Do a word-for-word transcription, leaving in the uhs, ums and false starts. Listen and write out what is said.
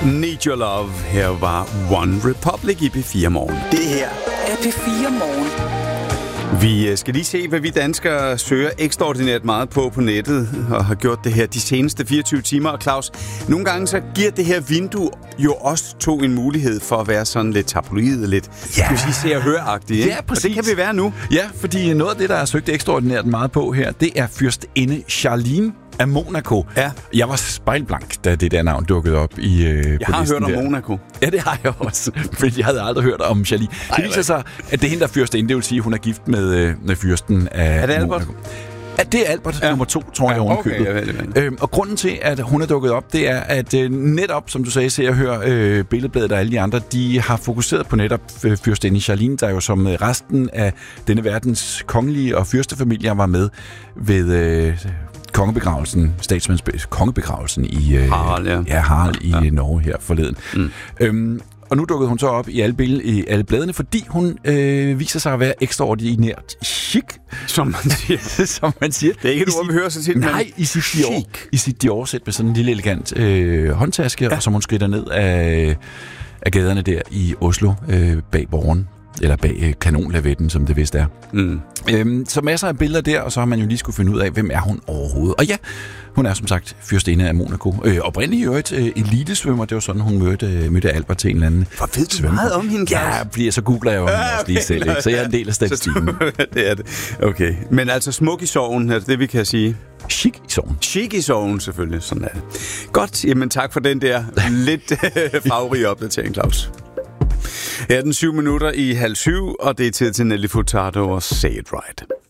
Need Your Love. Her var One Republic i P fire Morgen. Det her er P fire Morgen. Vi skal lige se, hvad vi danskere søger ekstraordinært meget på på nettet, og har gjort det her de seneste fireogtyve timer. Og Claus, nogle gange så giver det her vindue jo også to en mulighed for at være sådan lidt tabloid, lidt, ja. Skal vi sige, se og høre-agtigt. Ja, præcis. Og det kan vi være nu. Ja, fordi noget af det, der er søgt ekstraordinært meget på her, det er fyrstinde Charlene af Monaco. Ja. Jeg var spejlblank, da det der navn dukkede op i øh, Jeg på har listen hørt om der. Monaco. Ja, det har jeg også. Men jeg havde aldrig hørt om Charlene. Det viser sig, at det er hende, der er fyrstinde. Det vil sige, at hun er gift med, øh, med fyrsten af Er det Albert? Monaco. Ja, det er Albert, ja. nummer to, tror jeg, Ja, ovenkøbet. okay, jeg ved det, øhm, og grunden til, at hun er dukket op, det er, at øh, netop, som du sagde, ser og hører øh, Billedbladet og alle de andre, de har fokuseret på netop øh, fyrstinde Charlene, der jo som øh, resten af denne verdens kongelige og fyrstefamilier var med ved øh, kongebegravelsen, statsmands kongebegravelsen i øh, Harald, ja. ja, Harald i ja. Norge her forleden. Mm. Øhm, Og nu dukkede hun så op i alle, billede, i alle bladene, fordi hun øh, viser sig at være ekstraordinært chic. Som man siger. Som man siger. Det er ikke et ord, vi hører så tit. Nej, i sit Dior, i sit Dior-sæt med sådan en lille elegant øh, håndtaske, ja. Og som hun skrider ned af, af gaderne der i Oslo, øh, bag borgen. Eller bag øh, kanonlavetten, som det vist er. Mm. Øhm, så masser af billeder der, og så har man jo lige skulle finde ud af, hvem er hun overhovedet. Og ja, hun er som sagt fyrstinde af Monaco. Øh, oprindeligt jo et øh, elitesvømmer, det var sådan, hun mødte, øh, mødte Albert til en eller anden. Hvor ved du svømmer. Meget om hende, Claus? Ja, fordi så googler jeg jo hende ja, også lige okay, selv, ikke? Så jeg er en del af statistikken. Det er det. Okay. Men altså smuk i sorgen, er det det, vi kan sige? Chic i sorgen. Chic i sorgen, selvfølgelig. Sådan er det. Godt, jamen tak for den der lidt farverige opdatering, Claus. Her er den syv minutter i halv syv, og det er tid til Nelly Furtado og Say It Right.